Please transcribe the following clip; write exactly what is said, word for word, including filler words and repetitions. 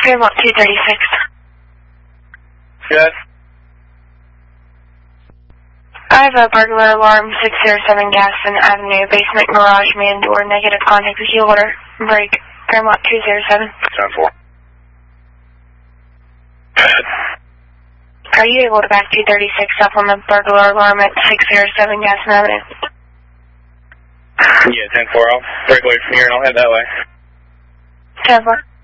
Fairmont two thirty-six. Good. I have a burglar alarm, six oh seven Gaston Avenue, basement garage, man door, negative contact with heel order, break, Fairmont two oh seven. ten four. Are you able to back two thirty-six up on the burglar alarm at six oh seven Gaston Avenue? Yeah, ten four. I'll break away from here and I'll head that way. ten four.